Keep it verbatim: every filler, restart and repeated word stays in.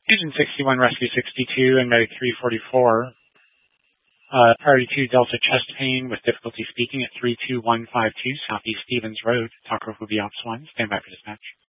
Agent sixty-one, Rescue sixty-two, and Medic three forty-four. Uh, priority two, Delta chest pain with difficulty speaking at three two one five two Southeast Stevens Road. Talker will be Ops one. Stand by for dispatch.